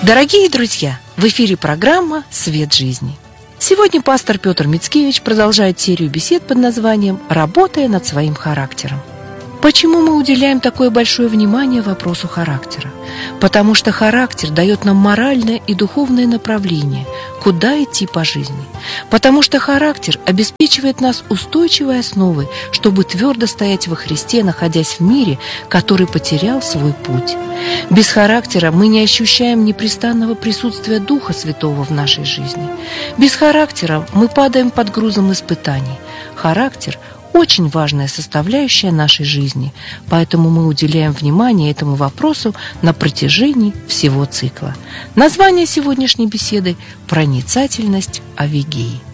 Дорогие друзья, в эфире программа «Свет жизни». Сегодня пастор Петр Мицкевич продолжает серию бесед под названием «Работая над своим характером». Почему мы уделяем такое большое внимание вопросу характера? Потому что характер дает нам моральное и духовное направление, куда идти по жизни. Потому что характер обеспечивает нас устойчивой основой, чтобы твердо стоять во Христе, находясь в мире, который потерял свой путь. Без характера мы не ощущаем непрестанного присутствия Духа Святого в нашей жизни. Без характера мы падаем под грузом испытаний. Характер – очень важная составляющая нашей жизни, поэтому мы уделяем внимание этому вопросу на протяжении всего цикла. Название сегодняшней беседы – «Проницательность Авигеи».